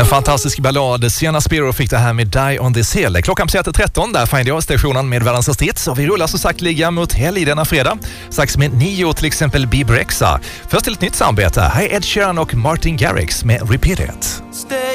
En fantastisk ballad. Sienna Spiro fick det här med Die on this hill. Klockan på 13 där Find Your-stationen med världens hits. Och vi rullar så sagt ligga mot helg denna fredag. Strax med 9 till exempel Bibrexa. Först till ett nytt samarbete. Här är Ed Sheeran och Martin Garrix med Repeat It.